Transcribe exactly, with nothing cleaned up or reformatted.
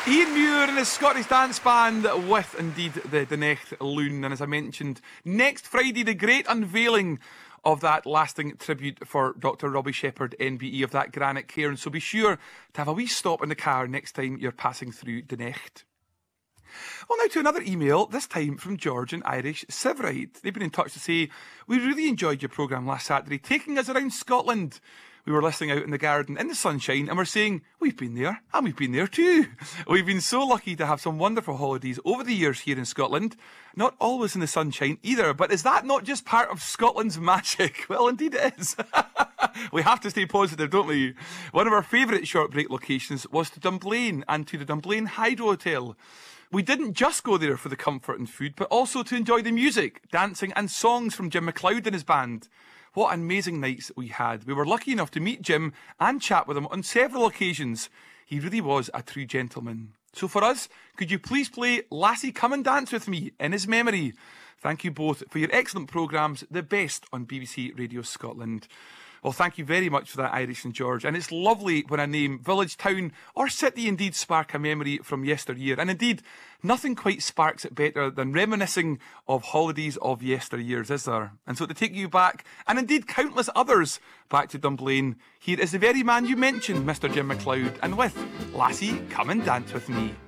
Ian Muir and his Scottish dance band with, indeed, the Dunecht Loon. And as I mentioned, next Friday, the great unveiling of that lasting tribute for Doctor Robbie Shepherd, N B E, of that granite cairn. So be sure to have a wee stop in the car next time you're passing through Dunecht. Well, now to another email, this time from George and Irish Sivrite. They've been in touch to say, we really enjoyed your programme last Saturday, taking us around Scotland. We were listening out in the garden in the sunshine and we're saying, we've been there and we've been there too. We've been so lucky to have some wonderful holidays over the years here in Scotland. Not always in the sunshine either, but is that not just part of Scotland's magic? Well, indeed it is. We have to stay positive, don't we? One of our favourite short break locations was to Dunblane and to the Dunblane Hydro Hotel. We didn't just go there for the comfort and food, but also to enjoy the music, dancing and songs from Jim McLeod and his band. What amazing nights we had. We were lucky enough to meet Jim and chat with him on several occasions. He really was a true gentleman. So for us, could you please play Lassie Come and Dance With Me in his memory? Thank you both for your excellent programmes, the best on B B C Radio Scotland. Well, thank you very much for that, Irish and George. And it's lovely when a name, village, town or city indeed spark a memory from yesteryear. And indeed, nothing quite sparks it better than reminiscing of holidays of yesteryears, is there? And so to take you back, and indeed countless others, back to Dunblane, here is the very man you mentioned, Mister Jim McLeod, and with Lassie, Come and Dance With Me.